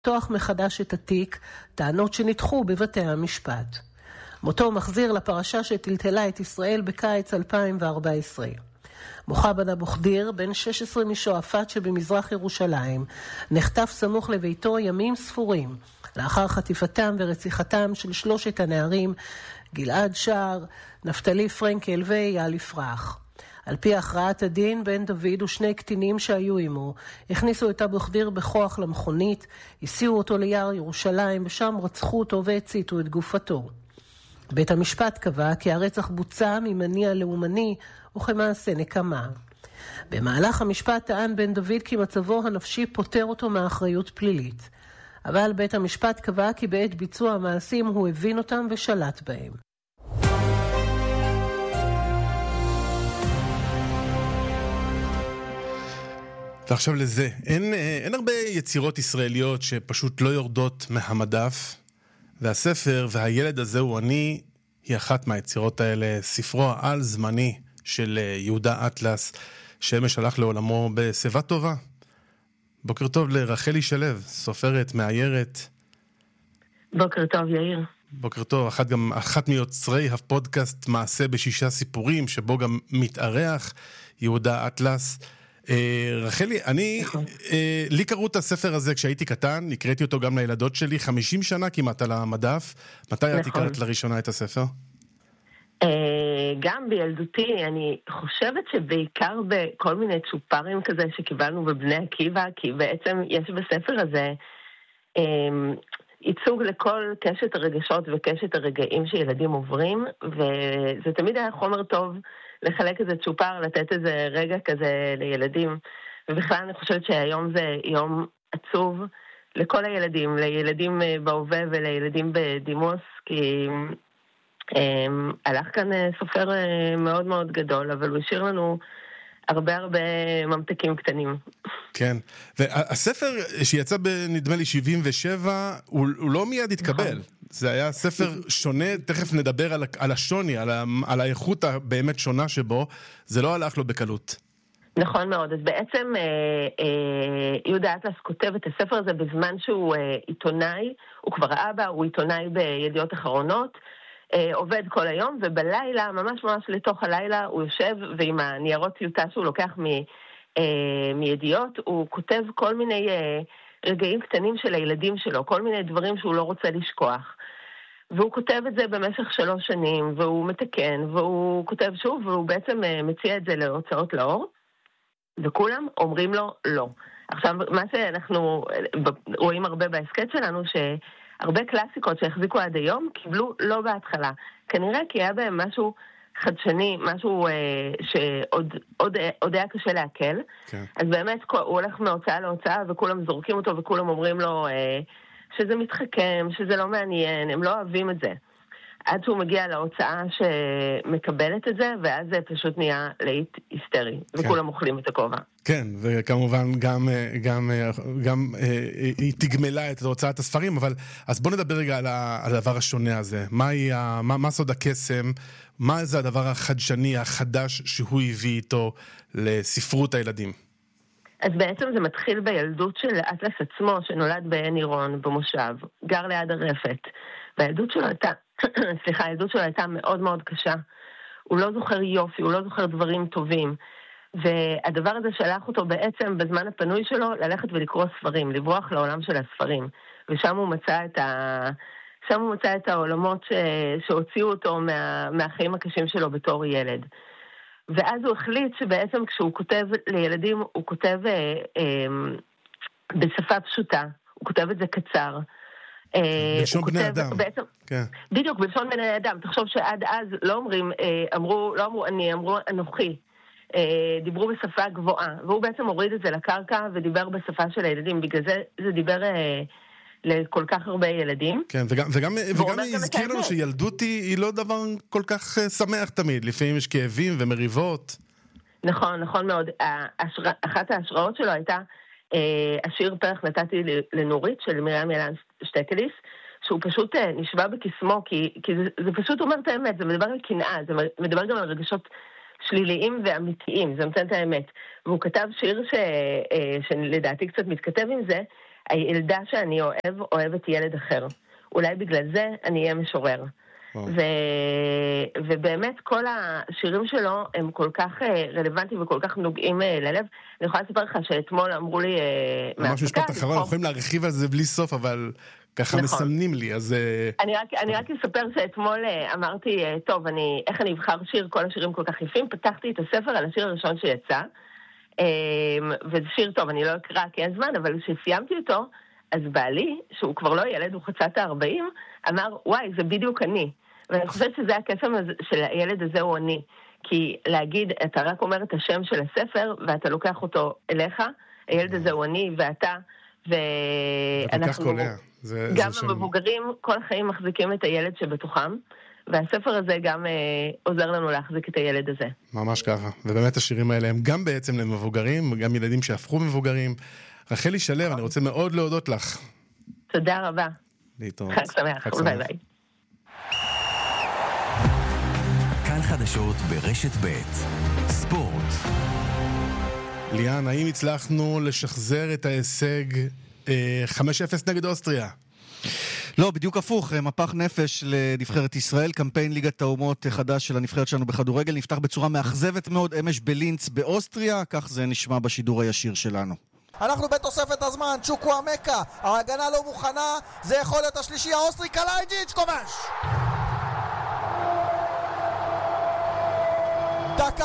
לפתוח מחדש את התיק, טענות שנדחו בבתי המשפט. מותו מחזיר לפרשה שטלטלה את ישראל בקיץ 2014. מוחמד אבו ח'דיר, בן 16 משועפאט שבמזרח ירושלים, נחטף סמוך לביתו ימים ספורים, לאחר חטיפתם ורציחתם של שלושת הנערים, גלעד שער, נפתלי פרנקל ואייל יפרח. על פי הכרעת הדין, בן דוד ושני קטינים שהיו עמו, הכניסו את אבו ח'דיר בכוח למכונית, הסיעו אותו ליער ירושלים, ושם רצחו אותו והציתו את גופתו. בית המשפט קבע כי הרצח בוצע ממניע לאומני וכמעשה נקמה. במהלך המשפט טען בן דוד כי מצבו הנפשי פוטר אותו מאחריות פלילית. אבל בית המשפט קבע כי בעת ביצוע המעשים הוא הבין אותם ושלט בהם. ועכשיו לזה, אין הרבה יצירות ישראליות שפשוט לא יורדות מהמדף, והספר והילד הזה הוא אני, היא אחת מהיצירות האלה, ספרו העל זמני של יהודה אטלס, שמש הלך לעולמו בשיבה טובה. בוקר טוב לרחלי שלו, סופרת, מאיירת. בוקר טוב יאיר. בוקר טוב, אחת מיוצרי הפודקאסט מעשה בשישה סיפורים, שבו גם מתארח יהודה אטלס. רחלי, לי קראו את הספר הזה כשהייתי קטן, נקראתי אותו גם לילדות שלי, 50 שנה כמעט על המדף. מתי את הכרת לראשונה את הספר? גם בילדותי, אני חושבת שבעיקר בכל מיני צ'ופרים כזה שקיבלנו בבני עקיבא, כי בעצם יש בספר הזה ייצוג לכל קשת הרגשות וקשת הרגעים שילדים עוברים, וזה תמיד היה חומר טוב לחלק איזה צ'ופר, לתת איזה רגע כזה לילדים. ובכלל אני חושבת שהיום זה יום עצוב לכל הילדים, לילדים בהווה ולילדים בדימוס, כי הלך כאן סופר מאוד מאוד גדול, אבל הוא השאיר לנו הרבה ממתקים קטנים. כן, והספר שיצא בנדמה לי 77, הוא לא מיד התקבל. זה היה ספר שונה, תכף נדבר על השוני, על האיכות הבאמת שונה שבו, זה לא הלך לו בקלות. נכון מאוד, אז בעצם יהודה אטלס כותב את הספר הזה בזמן שהוא עיתונאי, הוא כבר אבא, הוא עיתונאי בידיעות אחרונות, עובד כל היום, ובלילה, ממש לתוך הלילה, הוא יושב, ועם הניירות טיוטה שהוא לוקח מידיעות, הוא כותב כל מיני רגעים קטנים של הילדים שלו, כל מיני דברים שהוא לא רוצה לשכוח. והוא כותב את זה במשך 3 שנים, והוא מתקן, והוא כותב שוב, והוא בעצם מציע את זה להוצאות לאור, וכולם אומרים לו לא. עכשיו, מה שאנחנו רואים הרבה בעסקת שלנו, שהרבה קלאסיקות שהחזיקו עד היום, קיבלו לא בהתחלה. כנראה כי היה בהם משהו חדשני, משהו שעוד היה קשה להקל. כן. אז באמת הוא הולך מהוצאה להוצאה, וכולם זורקים אותו, וכולם אומרים לו שזה מתחכם, שזה לא מעניין, הם לא אוהבים את זה. עד שהוא מגיע להוצאה שמקבלת את זה, ואז זה פשוט נהיה להיט היסטרי, וכולם אוכלים את הכובע. כן, וכמובן גם היא תגמלה את הוצאת הספרים, אבל אז בוא נדבר רגע על הדבר השונה הזה. מה סוד הקסם? מה זה הדבר החדשני, החדש שהוא הביא איתו לספרות הילדים? אז בעצם זה מתחיל בילדות של אטלס עצמו, שנולד בעין עירון במושב, גר ליד הרפת. והילדות שלו הייתה, הילדות שלו הייתה מאוד מאוד קשה. הוא לא זוכר יופי, הוא לא זוכר דברים טובים. והדבר הזה שלח אותו בעצם בזמן הפנוי שלו ללכת ולקרוא ספרים, לברוח לעולם של הספרים. ושם הוא מצא את העולמות שהוציאו אותו מהחיים הקשים שלו בתור ילד. ואז הוא החליט שבעצם כשהוא כותב לילדים, הוא כותב בשפה פשוטה, הוא כותב את זה קצר. בלשון בני אדם. בדיוק, בלשון בני אדם. תחשוב שעד אז לא אמרו אני, אמרו אנוכי. דיברו בשפה גבוהה, והוא בעצם הוריד את זה לקרקע ודיבר בשפה של הילדים. בגלל זה דיבר לכל כך הרבה ילדים. כן, וגם הזכיר לנו שילדות היא לא דבר כל כך שמח תמיד. לפעמים יש כאבים ומריבות. נכון מאוד. אחת ההשראות שלו הייתה השיר פרח נתתי לנורית של מרים ילן שטקליס, שהוא פשוט נשבע בקסמו, כי זה פשוט אומר את האמת, זה מדבר על קנאה, זה מדבר גם על רגשות שליליים ואמיתיים, זה נותן את האמת. והוא כתב שיר שלדעתי קצת מתכתב עם זה, הילדה שאני אוהבת ילד אחר. אולי בגלל זה אני אהיה משורר. ובאמת כל השירים שלו הם כל כך רלוונטיים וכל כך נוגעים ללב. אני יכולה לספר לך שאתמול אמרו לי ממש משפט אחרון, אנחנו יכולים להרחיב על זה בלי סוף, אבל ככה מסמנים לי, אז... אני רק אספר שאתמול אמרתי, טוב, איך אני אבחר שיר, כל השירים כל כך יפים, פתחתי את הספר על השיר הראשון שיצא, וזה שיר טוב, אני לא אקרא כי אין זמן, אבל כשסיימתי אותו, אז בעלי, שהוא כבר לא ילד, הוא חצה את ה-40, אמר, וואי, זה בדיוק אני. ואני חושבת שזה הקסם של הילד הזה הוא אני. כי להגיד, אתה רק אומר את השם של הספר, ואתה לוקח אותו אליך, הילד הזה הוא אני ואתה, ואנחנו גם המבוגרים, כל החיים מחזיקים את הילד שבתוכם, והספר הזה גם עוזר לנו להחזיק את הילד הזה. ממש ככה. ובאמת השירים האלה הם גם בעצם למבוגרים, גם ילדים שהפכו מבוגרים. רחלי שלו, אני רוצה מאוד להודות לך. תודה רבה. להתראות. חג שמח. ביי ביי. כאן חדשות ברשת ב' ספורט. ליאן, האם הצלחנו לשחזר את ההישג 5-0 נגד אוסטריה? לא, בדיוק הפוך, מפח נפש לנבחרת ישראל, קמפיין ליגת האומות חדש של הנבחרת שלנו בכדורגל, נפתח בצורה מאכזבת מאוד, אמש בלינץ באוסטריה, כך זה נשמע בשידור הישיר שלנו. אנחנו בתוספת הזמן, צ'וקו אמקה, ההגנה לא מוכנה, זה יכול להיות השלישי האוסטרי, קלייג'יץ' כובש! דקה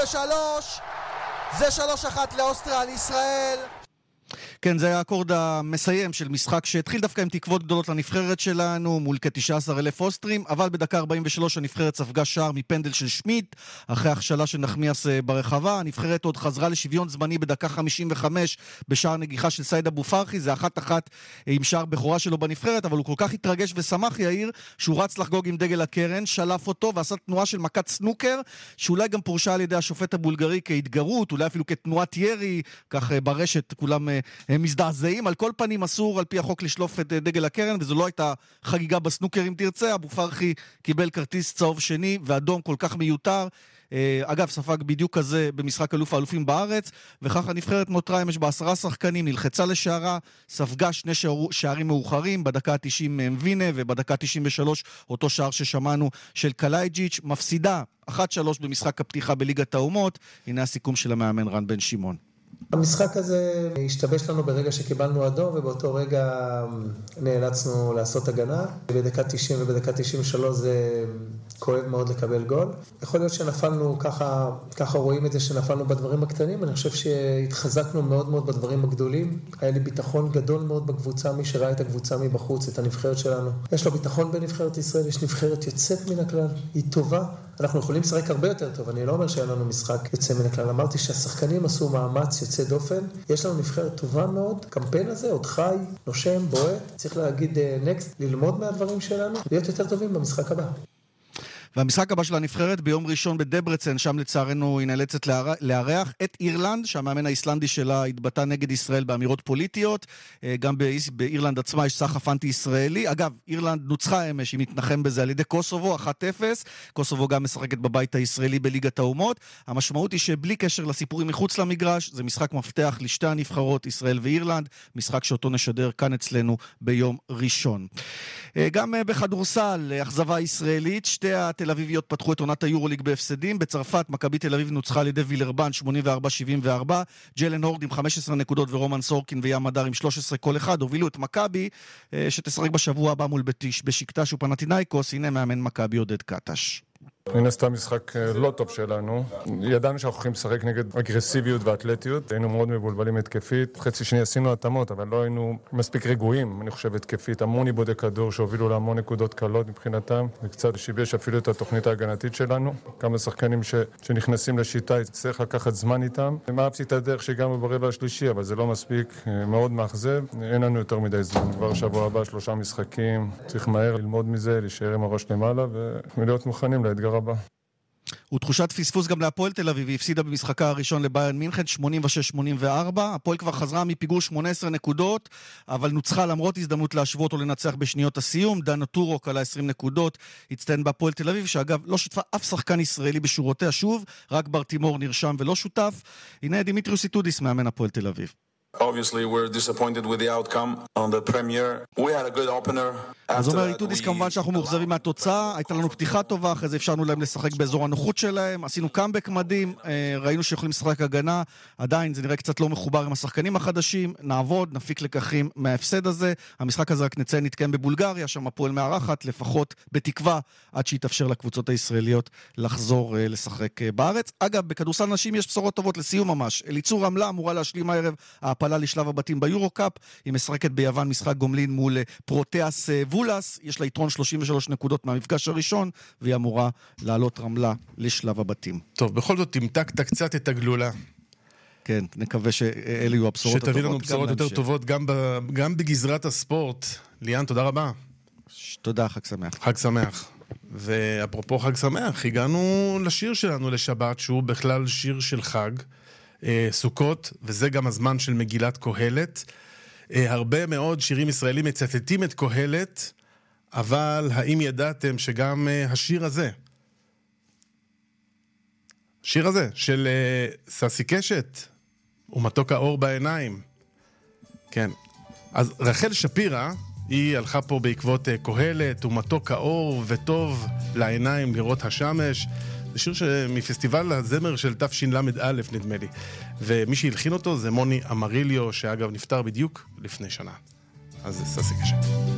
93, זה 3-1 לאוסטריה על ישראל. כן, זה היה האקורד המסיים של משחק שהתחיל דווקא עם תקוות גדולות לנבחרת שלנו מול כ-19,000 אוסטרים, אבל בדקה 43 הנבחרת ספגה שער מפנדל של שמיט, אחרי הכשלה של נחמיאס ברחבה. הנבחרת עוד חזרה לשוויון זמני בדקה 55 בשער נגיחה של סייד אבו פרחי, זה 1-1 עם שער בכורה שלו בנבחרת, אבל הוא כל כך התרגש ושמח יאיר, שהוא רץ לחגוג עם דגל הקרן, שלף אותו ועשה תנועה של מכת סנוקר, שאולי גם פורשה על ידי השופט הבולגרי כהתגרות, אולי אפילו כתנועת ירי, כך ברשת כולם הם מזדעזעים. על כל פנים אסור על פי החוק לשלוף את דגל הקרן, וזו לא הייתה חגיגה בסנוקר אם תרצה. אבו פרחי קיבל כרטיס צהוב שני ואדום כל כך מיותר. אגב, ספג בדיוק כזה במשחק אלוף האלופים בארץ, וכך הנבחרת נותרה אמש ב10 שחקנים, נלחצה לשערה, ספגה 2 שערים מאוחרים, בדקה 90 מבינה ובדקה 93 אותו שער ששמענו של קלייג'יץ', מפסידה 1-3 במשחק הפתיחה בליגת האומות. הנה הסיכום של המאמן רן בן שמעון. המשחק הזה השתבש לנו ברגע שקיבלנו אדום, ובאותו רגע נאלצנו לעשות הגנה. בדקה 90 ובדקה 93 זה כואב מאוד לקבל גול. יכול להיות שנפלנו, ככה רואים את זה שנפלנו בדברים הקטנים. אני חושב שהתחזקנו מאוד מאוד בדברים הגדולים. היה לי ביטחון גדול מאוד בקבוצה, מי שראה את הקבוצה מבחוץ, את הנבחרת שלנו. יש לו ביטחון בנבחרת ישראל, יש נבחרת יוצאת מן הכלל, היא טובה. אנחנו יכולים לשחק הרבה יותר טוב, אני לא אומר שאין לנו משחק יוצא מן הכלל. אמרתי שהשחקנים עשו מאמץ יוצא דופן, יש לנו נבחרת טובה מאוד, קמפיין הזה עוד חי, נושם, בועט, צריך להגיד נקסט, ללמוד מהדברים שלנו, להיות יותר טובים במשחק הבא. והמשחק הבא של הנבחרת ביום ראשון בדברצן, שם לצערנו היא נאלצת לארח את אירלנד, שהמאמן האיסלנדי שלה התבטא נגד ישראל באמירות פוליטיות. גם באירלנד עצמה יש סחף אנטי ישראלי. אגב, אירלנד נוצחה אמש, היא מתנחם בזה על ידי קוסובו 1-0. קוסובו גם משחקת בבית הישראלי בליגת האומות. המשמעות היא שבלי קשר לסיפורים מחוץ למגרש, זה משחק מפתח לשתי הנבחרות, ישראל ואירלנד, משחק שאותו נשדר כאן אצלנו ביום ראשון. גם בכדורסל, אכזבה ישראלית, שתי התל אביביות פתחו את עונת היורוליג בהפסדים. בצרפת, מכבי תל אביב נוצחה על ידי וילרבן 84-74, ג'לן הורד עם 15 נקודות ורומן סורקין וים מדר עם 13 כל אחד, הובילו את מכבי שתשחק בשבוע הבא מול בשיקטש ופנתינייקוס. הנה מאמן מכבי עודד קטש. מן הסתם משחק לא טוב שלנו. ידענו שאנחנו יכולים לשחק נגד אגרסיביות ואתלטיות. היינו מאוד מבולבלים התקפית. חצי שני עשינו התאמות, אבל לא היינו מספיק רגועים, אני חושב, התקפית. המון עיבודי כדור שהובילו להמון נקודות קלות מבחינתם. וקצת שיבש אפילו את התוכנית ההגנתית שלנו. כמה שחקנים שנכנסים לשיטה, צריך לקחת זמן איתם. אהבתי את הדרך שהגענו ברבע השלישי, אבל זה לא מספיק. מאוד מאכזב. אין לנו יותר מדי זמן. כבר שבוע הבא 3 משחקים. צריך מהר ללמוד מזה, להישאר עם הראש למעלה ולהיות מוכנים לאתגר הבא. ותחושת פספוס גם להפועל תל אביב, היא הפסידה במשחקה הראשון לביירן מינכן 86-84, הפועל כבר חזרה מפיגור 18 נקודות, אבל נוצחה למרות הזדמנות להשוות או לנצח בשניות הסיום. דנה טורוק על 20 נקודות, הצטיין בהפועל תל אביב, שאגב לא שיתפה אף שחקן ישראלי בשורותיה שוב, רק ברטימור נרשם ולא שותף. הנה דימיטריוס איטודיס מאמן הפועל תל אביב. Obviously, we're disappointed with the outcome on the premiere. We had a good opener. אז אומר איתודיס כמובן שאנחנו מאוכזבים מהתוצאה, הייתה לנו פתיחה טובה, אחרי זה אפשרנו להם לשחק באזור הנוחות שלהם, עשינו קאמבק מדהים, ראינו שיכולים לשחק הגנה, עדיין זה נראה קצת לא מחובר עם השחקנים החדשים, נעבוד, נפיק לקחים מההפסד הזה, המשחק הזה רק נציין נתקיים בבולגריה, שם הפועל מארחת, לפחות בתקווה, עד שיתאפשר לקבוצות הישראליות לחזור לשחק בארץ. אגב, בכדורסל נשים יש בשורות טובות לסיום ממש, אליצור רמלה אמורה להשלים הערב ההעפלה לשלב הבתים ביורו-קאפ, היא משחקת ביוון משחק גומלין מול פרוטאס וולס, יש לה יתרון 33 נקודות מהמפגש הראשון, והיא אמורה לעלות רמלה לשלב הבתים. טוב, בכל זאת תמתקת קצת את הגלולה. כן, נקווה שאלה יהיו הבשורות הטובות. שתביא לנו בשורות יותר טובות גם בגזרת הספורט. ליאן, תודה רבה. תודה, חג שמח. חג שמח. ואפרופו חג שמח, הגענו לשיר שלנו לשבת, שהוא בכלל שיר של חג, סוכות, וזה גם הזמן של מגילת קהלת. הרבה מאוד שירים ישראלים מצטטים את קהלת, אבל האם ידעתם שגם השיר הזה של ססי קשת ומתוק האור בעיניים, כן, אז רחל שפירא היא הלכה פה בעקבות קהלת ומתוק האור וטוב לעיניים לראות השמש. זה שיר מפסטיבל הזמר של תשל"א נדמה לי, ומי שהלחין אותו זה מוני אמריליו, שאגב נפטר בדיוק לפני שנה. אז זה ססי קשת.